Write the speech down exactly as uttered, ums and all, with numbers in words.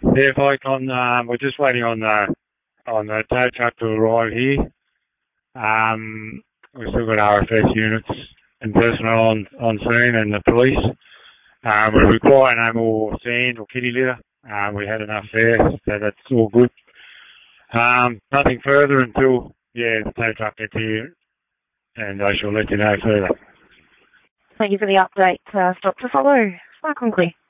Yeah, Mike, on, um, we're just waiting on the, on the tow truck to arrive here. Um, we've still got R F S units and personnel on, on scene and the police. Um, we require no more sand or kitty litter. Um, we had enough there, so that's all good. Um, nothing further until, yeah, the tow truck gets here, and I shall let you know further. Thank you for the update. Uh, stop to follow. Mark Conkley.